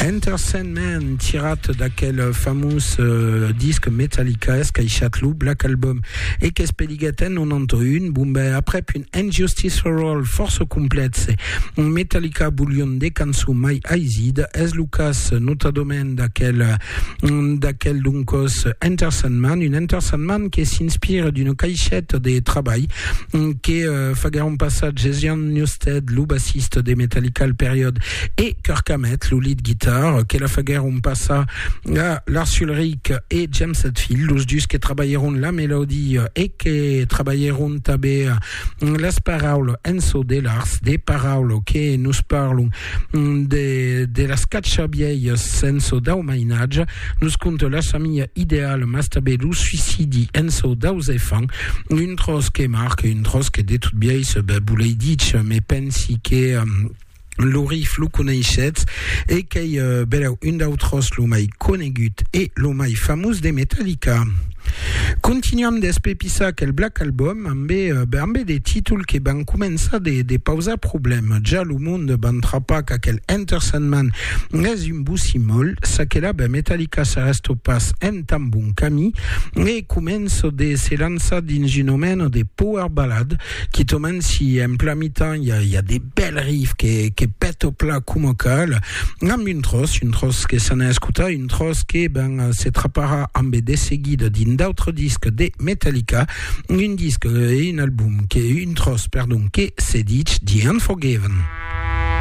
Enter Sandman, tirat d'aquel famous disque Metallica, Skychatlu, Black Album, et qu'est Peligaten 91, bon ben après puis une Injustice for All, force complète, c'est Metallica Bouillon de Kansu My Aizid, Es Lucas, nota domaine d'aquel doncos Enter Sandman, une Enter Sandman qui s'inspire d'une caïchette des travails, qui fagaron passage Jason Newsted, le bassiste des Metallica le période, et Kirk Hammett, le lead guitar, qui la fagaron passa à Lars Ulrich et James Hetfield, los dus qui travailleront la mélodie et qui travailleront tabé las paraules enso de Lars, des paraules que nous parlons de las cacciabiei senso d'aumainage, nous compte la famille idéale mastabé lu suicidi enso d'ausefan, une trosse qui marque, une trosse qui est toute bien, se boulay ditch, mais pensi que l'orif lo connaisset et qui belau une d'autres lo mai conegut et lo mai famous de Metallica. Continuam d'espepissa quel Black Album ambe des titles qui ban comença des pausa problème. Già le monde ban trapa quel Enter Sandman res un bussimol, sa che là Metallica sa resto pas en tambun cami e comenzo de se lança dins un omen de power ballad qui tomen si en plein mi-temps il y a des belles riffs qui pètent au plat comme cal amb une trosse que s'en a escuta, une trosse que se trapara ambe de seguide din d'autres disques de Metallica, un disque et un album qui est une trosse, qui c'est dit The Unforgiven.